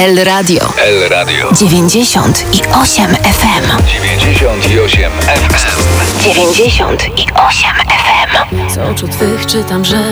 El Radio. El Radio. 98 FM. 98 FM. 98 FM. Z oczu twych czytam, że